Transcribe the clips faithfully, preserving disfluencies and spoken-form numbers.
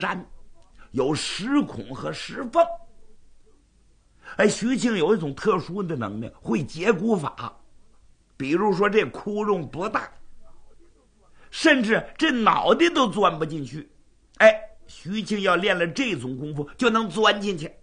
山，有石孔和石缝。哎，徐庆有一种特殊的能力，会解骨法。比如说这窟窿多大，甚至这脑袋都钻不进去。哎，徐庆要练了这种功夫，就能钻进去。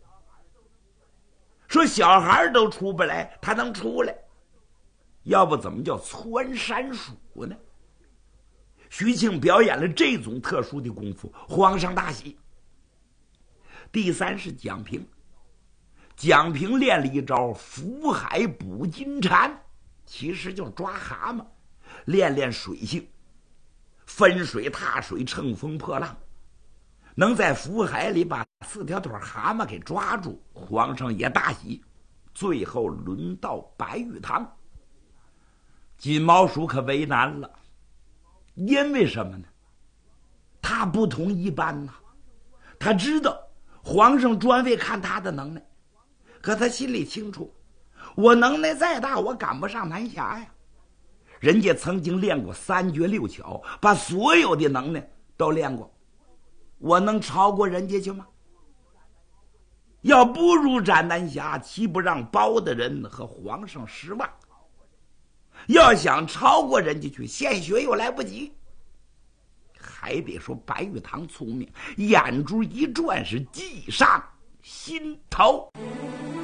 说小孩都出不来，他能出来，要不怎么叫穿山鼠呢？徐庆表演了这种特殊的功夫，皇上大喜。第三是蒋平，蒋平练了一招浮海捕金蝉，其实就是抓蛤蟆，练练水性，分水踏水，乘风破浪，能在浮海里把四条腿蛤蟆给抓住，皇上也大喜。最后轮到白玉堂，金毛鼠可为难了，因为什么呢？他不同一般呐、啊，他知道皇上专为看他的能耐，可他心里清楚，我能耐再大，我赶不上南侠呀。人家曾经练过三绝六巧，把所有的能耐都练过，我能超过人家去吗？要不如斩南侠，岂不让包大人和皇上失望？要想超过人家去，现学又来不及。还得说白玉堂聪明，眼珠一转，是计上心头。